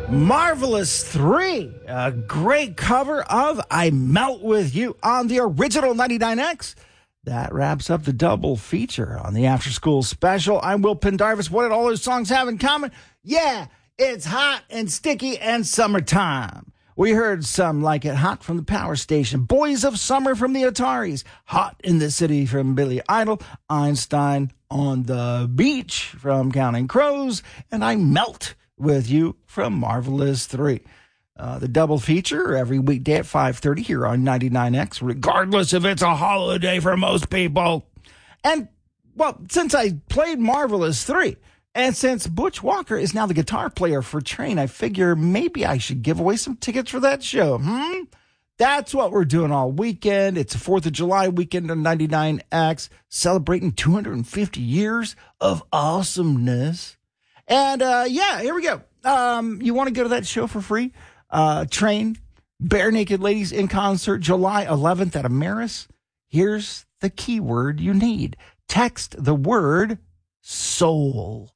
Marvelous 3, a great cover of I Melt With You on the original 99X. That wraps up the double feature on the After School Special. I'm Will Pendarvis. What did all those songs have in common? Yeah, it's hot and sticky and summertime. We heard Some Like It Hot from the Power Station, Boys of Summer from the Ataris, Hot in the City from Billy Idol, Einstein on the Beach from Counting Crows, and I Melt With You from Marvelous 3. The double feature every weekday at 5:30 here on 99X, regardless if it's a holiday for most people. And, well, since I played Marvelous 3, and since Butch Walker is now the guitar player for Train, I figure maybe I should give away some tickets for that show. That's what we're doing all weekend. It's a 4th of July weekend on 99X, celebrating 250 years of awesomeness. And, here we go. You want to go to that show for free? Train, Bare Naked Ladies in concert, July 11th at Ameris. Here's the keyword you need. Text the word soul.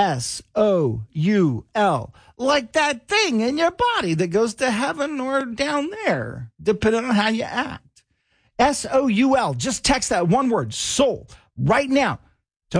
S-O-U-L. Like that thing in your body that goes to heaven or down there, depending on how you act. S-O-U-L. Just text that one word, soul, right now to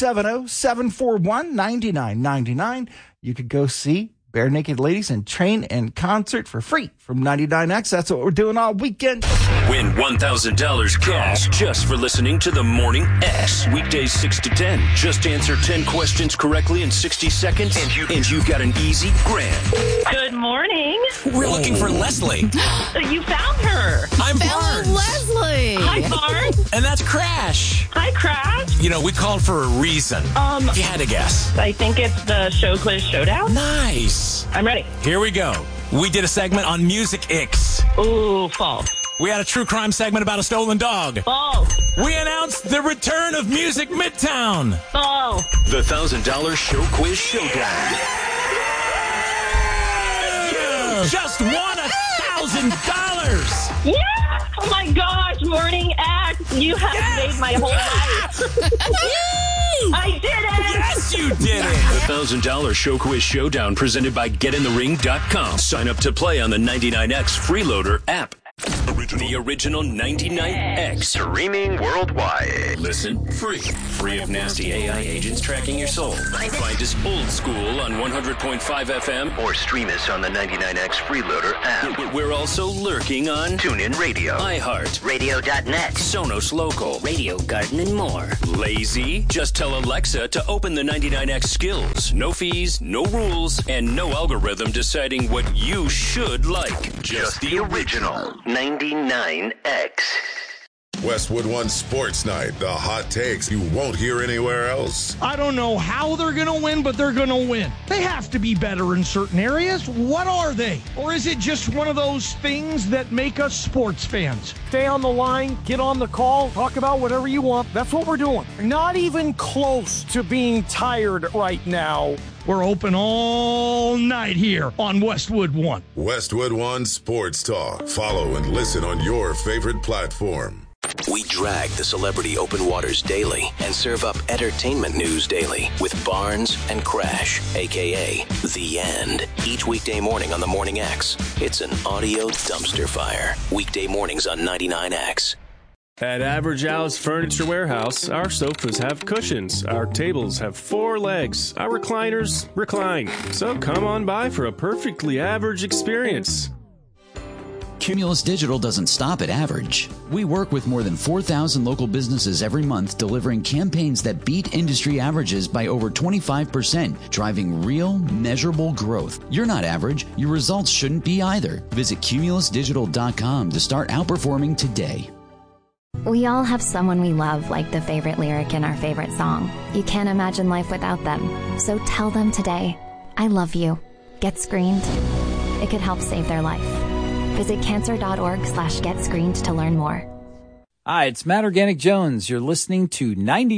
470-741-9999. You could go see Bare Naked Ladies and Train in concert for free from 99X. That's what we're doing all weekend. Win $1,000 cash just for listening to the Morning X. Weekdays 6 to 10. Just answer 10 questions correctly in 60 seconds, and you've got an easy grand. Good morning. We're looking for Leslie. You found her. I'm Barnes. Leslie. Hi, Barnes. And that's Crash. Hi, Crash. You know, we called for a reason. If you had to guess. I think it's the Show Quiz Showdown. Nice. I'm ready. Here we go. We did a segment on Music Ix. Ooh, false. We had a true crime segment about a stolen dog. False. We announced the return of Music Midtown. False. The $1,000 Show Quiz Showdown. You just won $1,000. Yeah! Oh my gosh, Morning X. You have made my whole life. I did it! Yes, you did it! The $1,000 Show Quiz Showdown presented by GetInTheRing.com. Sign up to play on the 99X Freeloader app. The original 99X. Streaming worldwide. Listen free. Free of nasty AI agents tracking your soul. Find us old school on 100.5 FM. Or stream us on the 99X Freeloader app. We're also lurking on TuneIn Radio, iHeart, Radio.net, Sonos Local, Radio Garden, and more. Lazy? Just tell Alexa to open the 99X skills. No fees, no rules, and no algorithm deciding what you should like. Just the original 99X. Westwood One Sports Night. The hot takes you won't hear anywhere else. I don't know how they're going to win, but they're going to win. They have to be better in certain areas. What are they? Or is it just one of those things that make us sports fans? Stay on the line, get on the call, talk about whatever you want. That's what we're doing. Not even close to being tired right now. We're open all night here on Westwood One. Westwood One Sports Talk. Follow and listen on your favorite platform. We drag the celebrity open waters daily and serve up entertainment news daily with Barnes and Crash, a.k.a. The End. Each weekday morning on the Morning X. It's an audio dumpster fire. Weekday mornings on 99X. At Average Al's Furniture Warehouse, our sofas have cushions, our tables have 4 legs, our recliners recline. So come on by for a perfectly average experience. Cumulus Digital doesn't stop at average. We work with more than 4,000 local businesses every month, delivering campaigns that beat industry averages by over 25%, driving real, measurable growth. You're not average. Your results shouldn't be either. Visit cumulusdigital.com to start outperforming today. We all have someone we love, like the favorite lyric in our favorite song. You can't imagine life without them. So tell them today, I love you. Get screened. It could help save their life. Visit cancer.org/getscreened to learn more. Hi, it's Matt Organic Jones. You're listening to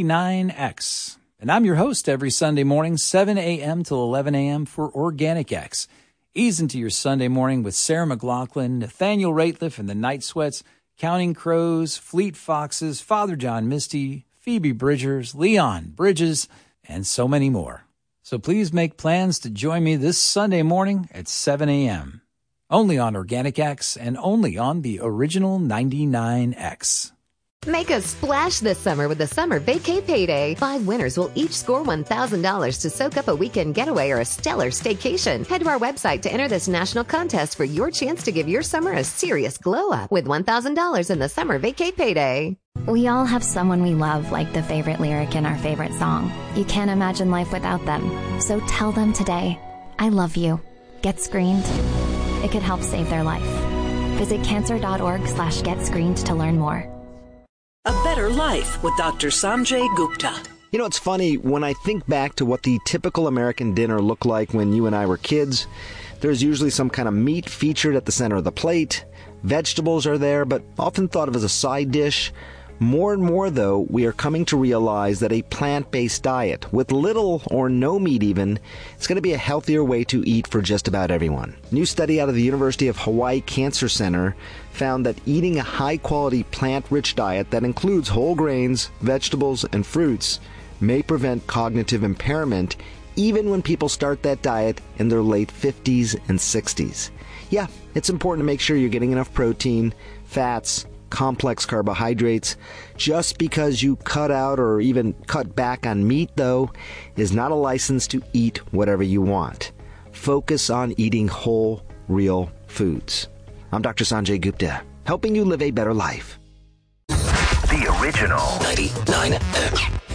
99X. And I'm your host every Sunday morning, 7 a.m. till 11 a.m. for Organic X. Ease into your Sunday morning with Sarah McLachlan, Nathaniel Rateliff and the Night Sweats, Counting Crows, Fleet Foxes, Father John Misty, Phoebe Bridgers, Leon Bridges, and so many more. So please make plans to join me this Sunday morning at 7 a.m. Only on Organic X and only on the original 99X. Make a splash this summer with the Summer Vacay Payday. 5 winners will each score $1,000 to soak up a weekend getaway or a stellar staycation. Head to our website to enter this national contest for your chance to give your summer a serious glow up with $1,000 in the Summer Vacay Payday. We all have someone we love, like the favorite lyric in our favorite song. You can't imagine life without them. So tell them today, I love you. Get screened. It could help save their life. Visit cancer.org/getscreened to learn more. A Better Life with Dr. Sanjay Gupta. You know, it's funny, when I think back to what the typical American dinner looked like when you and I were kids, there's usually some kind of meat featured at the center of the plate. Vegetables are there, but often thought of as a side dish. More and more, though, we are coming to realize that a plant-based diet, with little or no meat even, is going to be a healthier way to eat for just about everyone. A new study out of the University of Hawaii Cancer Center found that eating a high-quality plant-rich diet that includes whole grains, vegetables, and fruits may prevent cognitive impairment even when people start that diet in their late 50s and 60s. Yeah, it's important to make sure you're getting enough protein, fats, complex carbohydrates. Just because you cut out or even cut back on meat, though, is not a license to eat whatever you want. Focus on eating whole, real foods. I'm Dr. Sanjay Gupta, helping you live a better life. The original 99X.